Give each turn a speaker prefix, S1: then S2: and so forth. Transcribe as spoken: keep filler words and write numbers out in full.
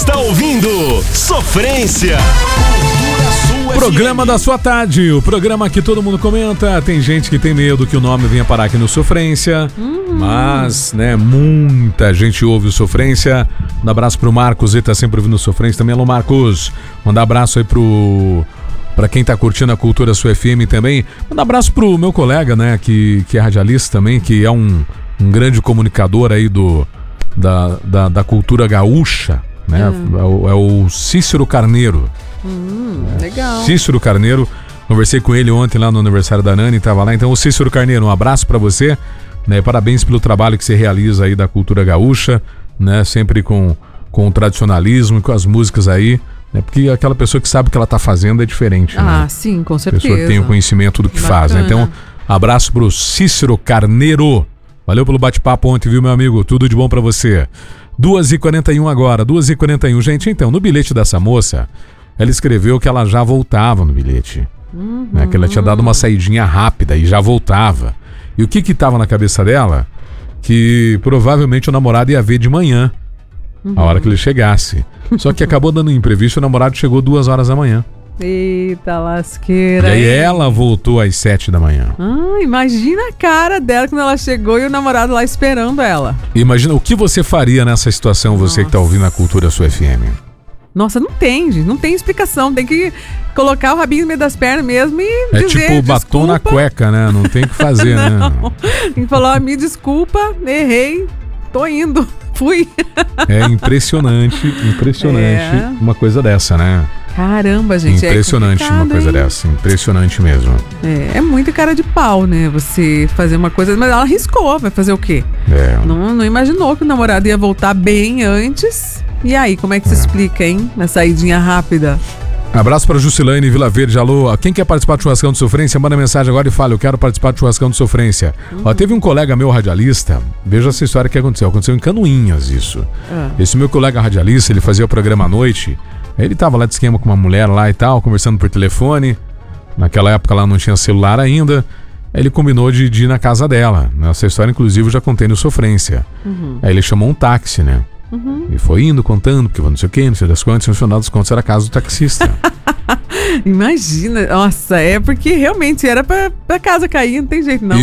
S1: está ouvindo Sofrência.
S2: Programa da sua tarde, o programa que todo mundo comenta. Tem gente que tem medo que o nome venha parar aqui no Sofrência, hum. mas, né, muita gente ouve o Sofrência. Um abraço pro Marcos, ele tá sempre ouvindo o Sofrência também. Alô, Marcos, manda abraço aí pro... Pra quem tá curtindo a Cultura Sua F M também. Manda abraço pro meu colega, né, que, que é radialista também, que é um, um grande comunicador aí do, da, da, da cultura gaúcha, né, hum. é, o, é o Cícero Carneiro.
S3: Hum, legal.
S2: Cícero Carneiro, conversei com ele ontem lá no aniversário da Nani, tava lá. Então, o Cícero Carneiro, um abraço pra você, né? Parabéns pelo trabalho que você realiza aí da cultura gaúcha, né? Sempre com, com o tradicionalismo e com as músicas aí, né? Porque aquela pessoa que sabe o que ela tá fazendo é diferente,
S3: Ah,
S2: né?
S3: sim, com
S2: A
S3: certeza.
S2: pessoa que tem o conhecimento do que
S3: Bacana.
S2: faz, né? Então, abraço pro Cícero Carneiro. Valeu pelo bate-papo ontem, viu, meu amigo? Tudo de bom pra você. duas e quarenta e um agora, duas e quarenta e um. Gente, então, no bilhete dessa moça, ela escreveu que ela já voltava no bilhete, uhum. né? Que ela tinha dado uma saidinha rápida e já voltava. E o que que tava na cabeça dela? Que provavelmente o namorado ia ver de manhã, uhum. a hora que ele chegasse. Só que acabou dando um imprevisto, o namorado chegou duas horas da manhã.
S3: Eita lasqueira.
S2: E aí
S3: hein?
S2: ela voltou às sete da manhã.
S3: Ah, imagina a cara dela quando ela chegou e o namorado lá esperando ela.
S2: Imagina o que você faria nessa situação, você Nossa. que tá ouvindo a Cultura Sua F M.
S3: Nossa, não tem, gente, não tem explicação. Tem que colocar o rabinho no meio das pernas mesmo e
S2: é
S3: dizer,
S2: tipo batom
S3: desculpa.
S2: na cueca, né? Não tem o que fazer,
S3: não.
S2: né?
S3: Tem que falar, me desculpa, errei, tô indo, fui.
S2: É impressionante, impressionante é. uma coisa dessa, né?
S3: Caramba, gente,
S2: impressionante
S3: é
S2: uma coisa
S3: hein?
S2: dessa, impressionante mesmo.
S3: É, é muita cara de pau, né? Você fazer uma coisa, mas ela arriscou, vai fazer o quê?
S2: É.
S3: Não, não imaginou que o namorado ia voltar bem antes. E aí, como é que se é. explica, hein? Na saidinha rápida.
S2: Abraço para Juscelane Vila Verde. Alô, quem quer participar do Churrascão de Sofrência, manda mensagem agora e fala, eu quero participar do Churrascão de Sofrência. Uhum. Ó, teve um colega meu radialista, veja essa história que aconteceu, aconteceu em Canoinhas isso. Ah. Esse meu colega radialista, ele fazia o programa à noite, aí ele tava lá de esquema com uma mulher lá e tal, conversando por telefone, naquela época lá não tinha celular ainda, aí ele combinou de, de ir na casa dela. Essa história, inclusive, eu já contei no Sofrência. Uhum. Aí ele chamou um táxi, né? Uhum. E foi indo, contando, porque não sei o que, não sei das quantas, no final dos contos era a casa do taxista.
S3: Imagina, nossa, é porque realmente era pra, pra casa cair, não tem jeito não.